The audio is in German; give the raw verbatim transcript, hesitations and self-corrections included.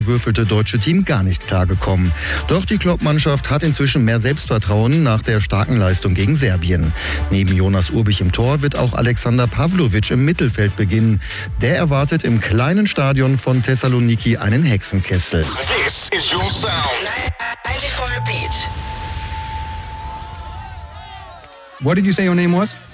würfelte deutsche Team gar nicht klargekommen. Doch die Klopp-Mannschaft hat inzwischen mehr Selbstvertrauen nach der starken Leistung gegen Serbien. Neben Jonas Urbich im Tor wird auch Alexander Pavlovic im Mittelfeld beginnen. Der erwartet im kleinen Stadion von Thessaloniki einen Hexenkessel. This is your sound. ninety-four Beat. What did you say your name was?